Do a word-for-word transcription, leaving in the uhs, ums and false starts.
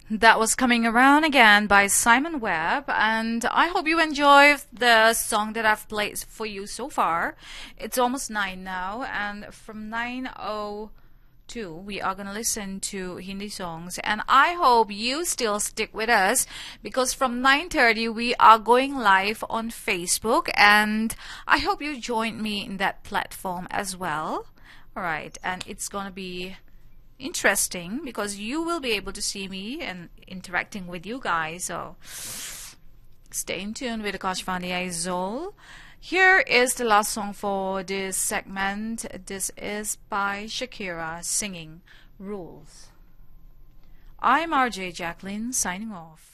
That was Coming Around Again by Simon Webb, and I hope you enjoy the song that I've played for you so far. It's almost nine now, and from nine oh two we are going to listen to Hindi songs, and I hope you still stick with us because from nine thirty we are going live on Facebook, and I hope you join me in that platform as well. Alright, and it's going to be interesting because you will be able to see me and interacting with you guys, so stay in tune with Akashvani Aizol. Here is the last song for this segment. This is by Shakira singing Rules. I'm R J Jacqueline signing off.